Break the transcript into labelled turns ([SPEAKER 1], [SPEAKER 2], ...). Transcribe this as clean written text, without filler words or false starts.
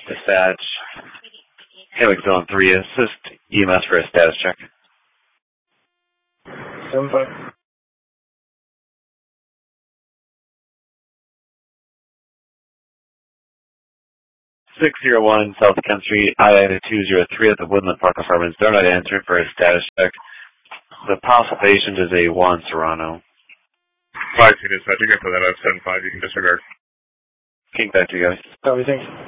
[SPEAKER 1] Dispatch. Hammock Zone 3, assist EMS for a status check.
[SPEAKER 2] 7-5.
[SPEAKER 1] 601 South Kent Street, I-203 at the Woodland Park Apartments. They're not answering for a status check. The possible patient is a Juan Serrano.
[SPEAKER 3] 5 units, I think I put that up 7-5, you can disregard.
[SPEAKER 1] King back to you guys.
[SPEAKER 2] Copy, thanks.